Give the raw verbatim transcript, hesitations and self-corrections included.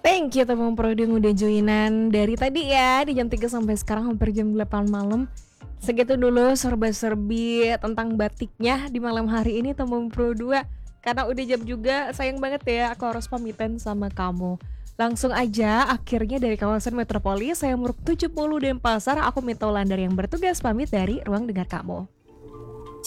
Thank you Temu Prodi yang udah joinan dari tadi ya di jam tiga sampai sekarang hampir jam delapan malam. Segitu dulu serba-serbi tentang batiknya di malam hari ini Temu Pro dua. Karena udah jam juga, sayang banget ya aku harus pamitan sama kamu. Langsung aja akhirnya dari kawasan metropolis saya Muruk tujuh puluh Denpasar, aku Mita Wulandari yang bertugas pamit dari ruang dengar kamu.